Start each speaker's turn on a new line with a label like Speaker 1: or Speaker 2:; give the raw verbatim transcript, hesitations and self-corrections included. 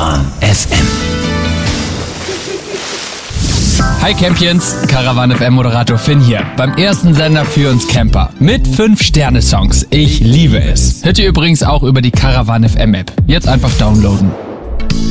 Speaker 1: Caravan F M.
Speaker 2: Hi Campions, Caravan F M Moderator Finn hier. Beim ersten Sender für uns Camper. Mit fünf Sterne Songs. Ich liebe es. Hört ihr übrigens auch über die Caravan F M App. Jetzt einfach downloaden.